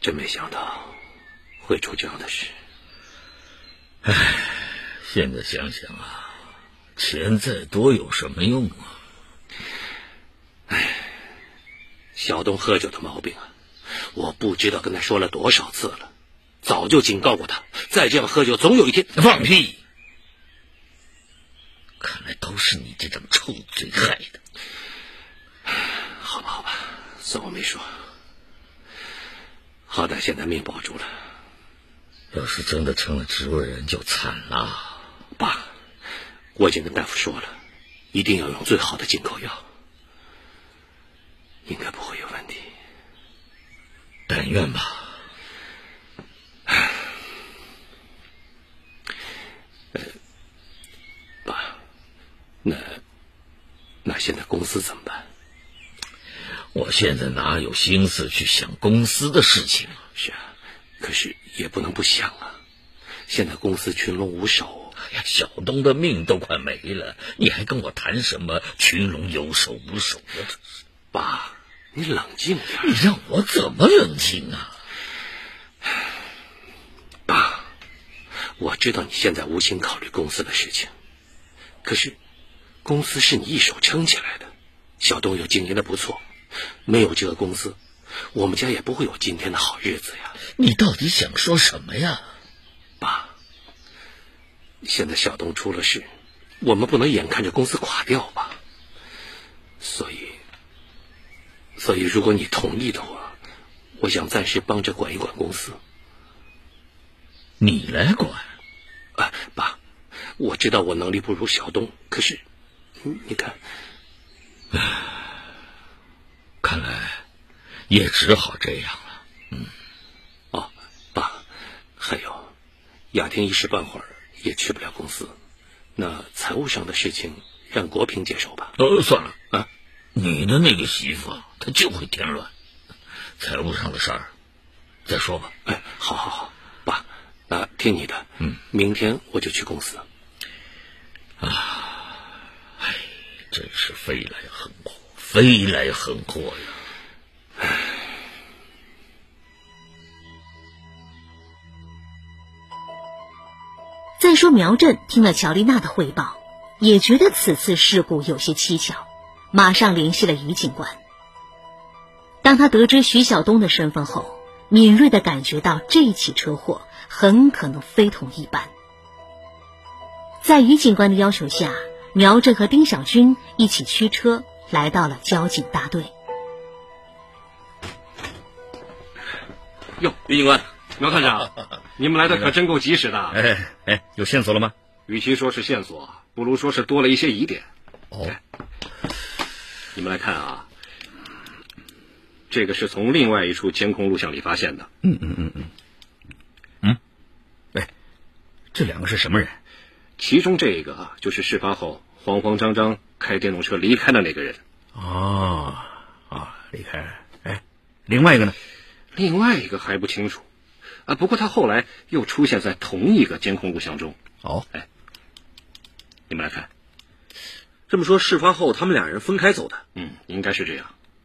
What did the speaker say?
真没想到会出这样的事。 唉，现在想想啊，钱再多有什么用啊？ 唉，小东喝酒的毛病啊，我不知道跟他说了多少次了，早就警告过他，再这样喝酒总有一天。 放屁！看来都是你这张臭嘴害的。 好吧好吧，算我没说，好歹现在命保住了。 要是真的成了植物人就惨了。 爸，我已经跟大夫说了，一定要用最好的进口药，应该不会有问题。 但愿吧。 爸，那现在公司怎么办？ 我现在哪有心思去想公司的事情？ 是啊，可是也不能不想啊。现在公司群龙无首， 哎呀，小东的命都快没了，你还跟我谈什么群龙有首无首的？ 爸，你冷静点。 你让我怎么冷静啊？ 爸，我知道你现在无心考虑公司的事情，可是公司是你一手撑起来的，小东又经营的不错，没有这个公司，我们家也不会有今天的好日子呀。 你到底想说什么呀？ 爸，现在小东出了事，我们不能眼看着公司垮掉吧？所以如果你同意的话，我想暂时帮着管一管公司。 你来管？ 爸，我知道我能力不如小东，可是你看， 看来也只好这样了。 爸，还有雅婷一时半会儿也去不了公司，那财务上的事情让国平接手吧。 算了啊，你的那个媳妇她就会添乱，财务上的事儿再说吧。 好，爸，那听你的。明天我就去公司。 真是飞来横祸呀！ 再说苗振听了乔丽娜的汇报，也觉得此次事故有些蹊跷，马上联系了于警官。当他得知徐晓东的身份后，敏锐地感觉到这起车祸很可能非同一般。在于警官的要求下，苗振和丁小军一起驱车来到了交警大队。 哟，于警官，苗探长，你们来的可真够及时的。 有线索了吗？ 与其说是线索，不如说是多了一些疑点。你们来看啊，这个是从另外一处监控录像里发现的。 这两个是什么人？ 其中这个就是事发后慌慌张张开电动车离开的那个人。 离开了。另外一个呢？ 另外一个还不清楚不过他后来又出现在同一个监控录像中。你们来看， 这么说事发后他们俩人分开走的？ 应该是这样。